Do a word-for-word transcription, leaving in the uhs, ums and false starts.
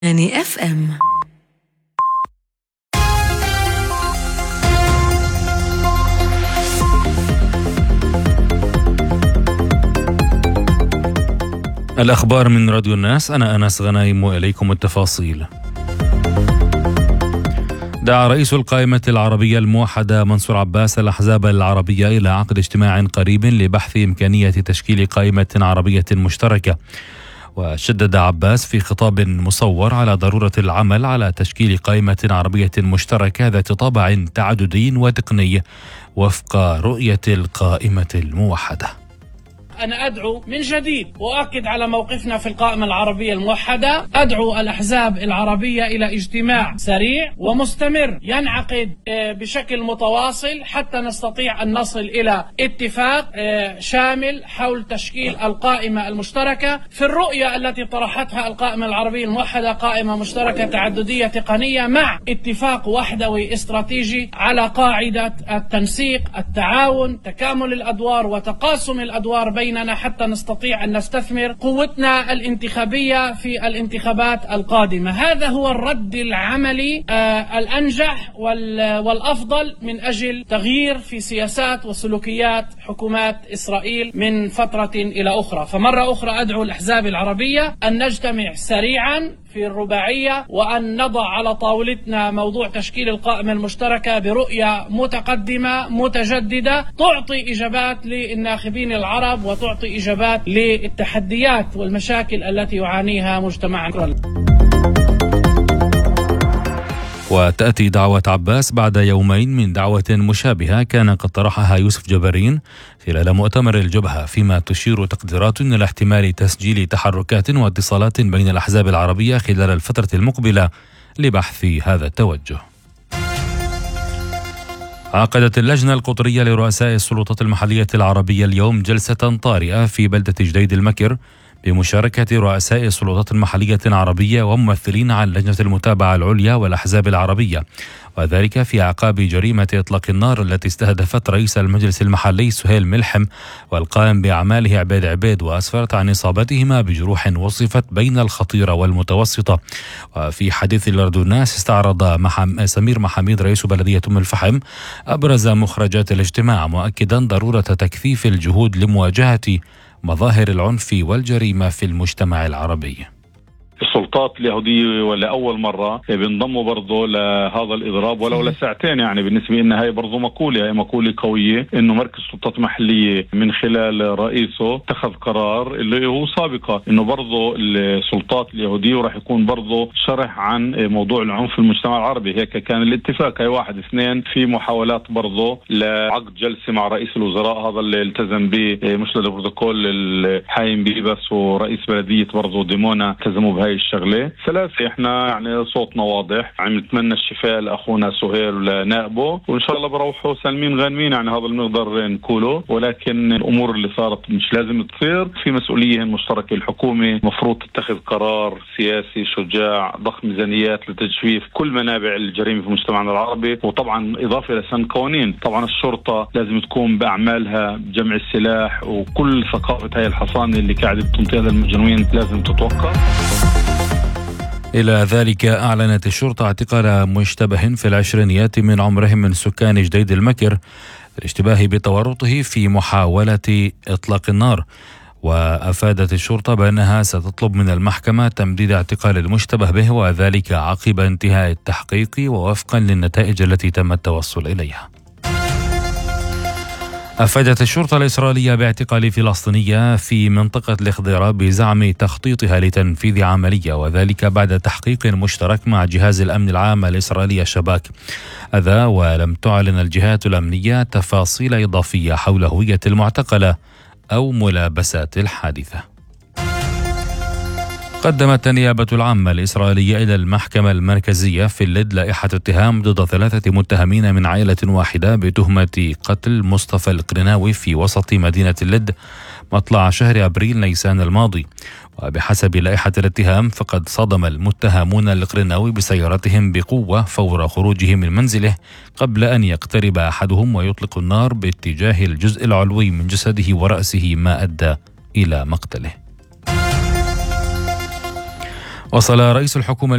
يعني اف ام. الأخبار من راديو الناس. أنا أنس غنايم وإليكم التفاصيل. دعا رئيس القائمة العربية الموحدة منصور عباس الأحزاب العربية إلى عقد اجتماع قريب لبحث إمكانية تشكيل قائمة عربية مشتركة. وشدد عباس في خطاب مصور على ضرورة العمل على تشكيل قائمة عربية مشتركة ذات طابع تعددي وتقني وفق رؤية القائمة الموحدة. أنا أدعو من جديد وأؤكد على موقفنا في القائمة العربية الموحدة. أدعو الأحزاب العربية إلى اجتماع سريع ومستمر ينعقد بشكل متواصل حتى نستطيع أن نصل إلى اتفاق شامل حول تشكيل القائمة المشتركة. في الرؤية التي طرحتها القائمة العربية الموحدة قائمة مشتركة تعددية تقنية مع اتفاق وحدوي استراتيجي على قاعدة التنسيق، التعاون، تكامل الأدوار وتقاسم الأدوار بين حتى نستطيع أن نستثمر قوتنا الانتخابية في الانتخابات القادمة. هذا هو الرد العملي آه الأنجح والأفضل من أجل تغيير في سياسات وسلوكيات حكومات إسرائيل من فترة إلى أخرى. فمرة أخرى أدعو الأحزاب العربية أن نجتمع سريعا في الرباعية وأن نضع على طاولتنا موضوع تشكيل القائمة المشتركة برؤية متقدمة متجددة تعطي إجابات للناخبين العرب وتعطي إجابات للتحديات والمشاكل التي يعانيها مجتمعنا. وتأتي دعوة عباس بعد يومين من دعوة مشابهة كان قد طرحها يوسف جبارين خلال مؤتمر الجبهة، فيما تشير تقديرات إلى احتمال تسجيل تحركات واتصالات بين الأحزاب العربية خلال الفترة المقبلة لبحث هذا التوجه. عقدت اللجنة القطرية لرؤساء السلطات المحلية العربية اليوم جلسة طارئة في بلدة جديد المكر بمشاركة رؤساء السلطات المحلية العربية وممثلين عن لجنة المتابعة العليا والأحزاب العربية، وذلك في أعقاب جريمة إطلاق النار التي استهدفت رئيس المجلس المحلي سهيل ملحم والقائم بأعماله عبيد عبيد، وأسفرت عن إصابتهما بجروح وصفت بين الخطيرة والمتوسطة. وفي حديث لراديو الناس استعرض محم... سمير محاميد رئيس بلدية أم الفحم أبرز مخرجات الاجتماع، مؤكدا ضرورة تكثيف الجهود لمواجهة مظاهر العنف والجريمة في المجتمع العربي. السلطات اليهودية ولا أول مرة بينضموا برضو لهذا الإضراب ولو لساعتين، يعني بالنسبة لنا هاي برضو مقولة هاي مقولة قوية إنه مركز السلطات المحلية من خلال رئيسه اتخذ قرار اللي هو سابقا إنه برضو السلطات اليهودية وراح يكون برضو شرح عن موضوع العنف في المجتمع العربي. هيك كان الاتفاق. هاي واحد اثنين في محاولات برضو لعقد جلسة مع رئيس الوزراء، هذا اللي التزم به مش البروتوكول الحايم بيبس ورئيس بلدية برضو ديمونا التزموا بهاي الشغله. ثلاثه احنا يعني صوتنا واضح، عم نتمنى الشفاء لاخونا سهيل ولنائبه، وان شاء الله بروحوا سالمين غانمين، يعني هذا اللي بنقدر نقوله. ولكن الامور اللي صارت مش لازم تصير، في مسؤوليه مشتركه. الحكومه مفروض تتخذ قرار سياسي شجاع ضخ ميزانيات لتجفيف كل منابع الجريمه في مجتمعنا العربي، وطبعا اضافه لسن قوانين. طبعا الشرطه لازم تكون باعمالها بجمع السلاح، وكل ثقافه هاي الحصانه اللي قاعده تنطيها للمجرمين لازم تتوقف. إلى ذلك أعلنت الشرطة اعتقال مشتبه في العشرينيات من عمرهم من سكان جديد المكر الاشتباه بتورطه في محاولة إطلاق النار. وأفادت الشرطة بأنها ستطلب من المحكمة تمديد اعتقال المشتبه به، وذلك عقب انتهاء التحقيق ووفقا للنتائج التي تم التوصل إليها. أفادت الشرطة الإسرائيلية باعتقال فلسطينية في منطقة الإخضرا بزعم تخطيطها لتنفيذ عملية، وذلك بعد تحقيق مشترك مع جهاز الأمن العام الإسرائيلي الشباك. هذا ولم تعلن الجهات الأمنية تفاصيل إضافية حول هوية المعتقلة أو ملابسات الحادثة. قدمت النيابة العامة الإسرائيلية إلى المحكمة المركزية في اللد لائحة اتهام ضد ثلاثة متهمين من عائلة واحدة بتهمة قتل مصطفى القرناوي في وسط مدينة اللد مطلع شهر أبريل نيسان الماضي. وبحسب لائحة الاتهام فقد صدم المتهمون القرناوي بسيارتهم بقوة فور خروجه من منزله قبل أن يقترب أحدهم ويطلق النار باتجاه الجزء العلوي من جسده ورأسه، ما أدى إلى مقتله. وصل رئيس الحكومة